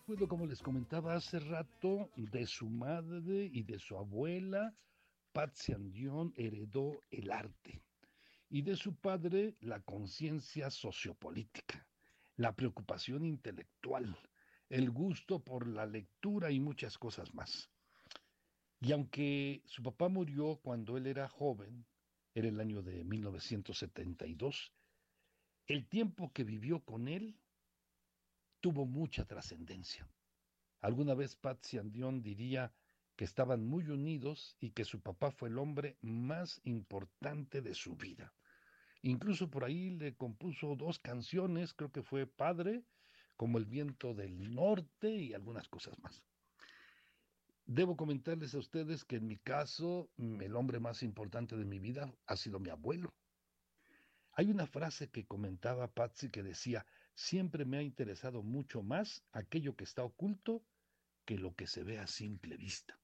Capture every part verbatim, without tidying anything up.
Bueno, como les comentaba hace rato, de su madre y de su abuela, Patsy Andión heredó el arte y de su padre la conciencia sociopolítica, la preocupación intelectual, el gusto por la lectura y muchas cosas más. Y aunque su papá murió cuando él era joven, era el año de mil novecientos setenta y dos, el tiempo que vivió con él tuvo mucha trascendencia. Alguna vez Patsy Andión diría que estaban muy unidos y que su papá fue el hombre más importante de su vida. Incluso por ahí le compuso dos canciones, creo que fue Padre, como El viento del norte y algunas cosas más. Debo comentarles a ustedes que en mi caso, mm, el hombre más importante de mi vida ha sido mi abuelo. Hay una frase que comentaba Patsy que decía, siempre me ha interesado mucho más aquello que está oculto que lo que se ve a simple vista.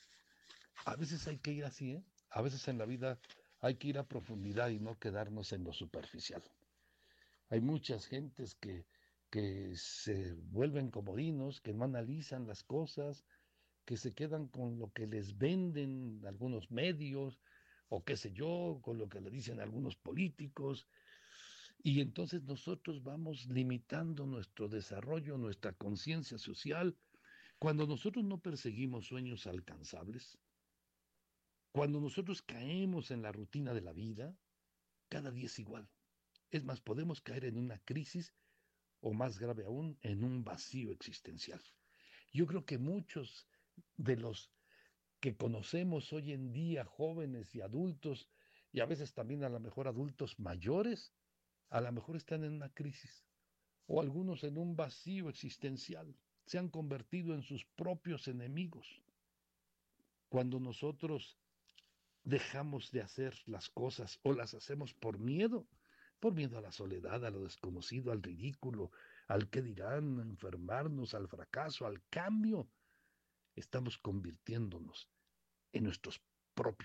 A veces hay que ir así, ¿eh? A veces en la vida hay que ir a profundidad y no quedarnos en lo superficial. Hay muchas gentes que, que se vuelven comodinos, que no analizan las cosas, que se quedan con lo que les venden algunos medios, o qué sé yo, con lo que le dicen algunos políticos, y entonces nosotros vamos limitando nuestro desarrollo, nuestra conciencia social, cuando nosotros no perseguimos sueños alcanzables. Cuando nosotros caemos en la rutina de la vida, cada día es igual. Es más, podemos caer en una crisis o más grave aún, en un vacío existencial. Yo creo que muchos de los que conocemos hoy en día, jóvenes y adultos, y a veces también a lo mejor adultos mayores, a lo mejor están en una crisis, o algunos en un vacío existencial. Se han convertido en sus propios enemigos. Cuando nosotros dejamos de hacer las cosas o las hacemos por miedo, por miedo a la soledad, a lo desconocido, al ridículo, al qué dirán, a enfermarnos, al fracaso, al cambio, estamos convirtiéndonos en nuestros propios